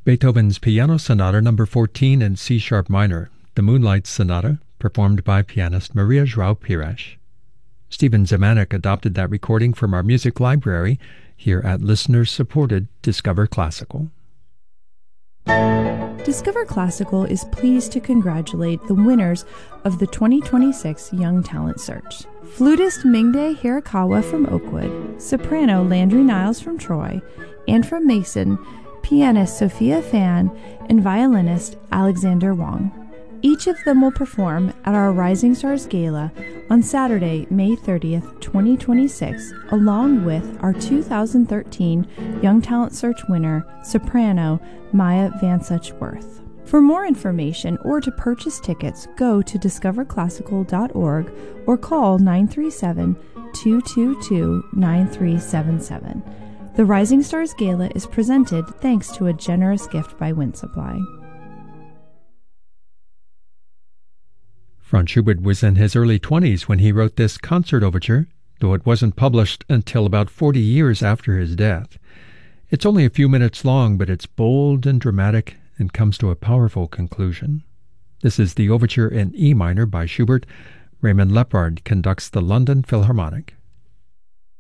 Beethoven's Piano Sonata No. 14 in C-sharp minor, the Moonlight Sonata, performed by pianist Maria João Pires. Stephen Zemanek adopted that recording from our music library here at listener-supported Discover Classical. Discover Classical is pleased to congratulate the winners of the 2026 Young Talent Search. Flutist Mingde Hirakawa from Oakwood, soprano Landry Niles from Troy, and from Mason, pianist Sophia Fan, and violinist Alexander Wong. Each of them will perform at our Rising Stars Gala on Saturday, May 30th, 2026, along with our 2013 Young Talent Search winner, soprano Maya Vansuch-Worth. For more information or to purchase tickets, go to discoverclassical.org or call 937-222-9377. The Rising Stars Gala is presented thanks to a generous gift by Wind Supply. Franz Schubert was in his early 20s when he wrote this concert overture, though it wasn't published until about 40 years after his death. It's only a few minutes long, but it's bold and dramatic and comes to a powerful conclusion. This is the overture in E minor by Schubert. Raymond Lepard conducts the London Philharmonic.